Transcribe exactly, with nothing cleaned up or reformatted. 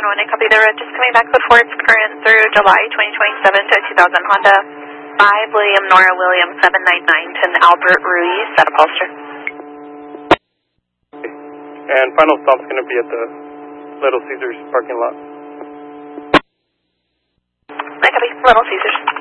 one, I copy the road. Just coming back with Ford's current through July twenty twenty-seven to two thousand Honda five William Nora William seven nine nine ten Albert Ruiz at Upholster. And final stop's going to be at the Little Caesars parking lot. I copy, Little Caesars.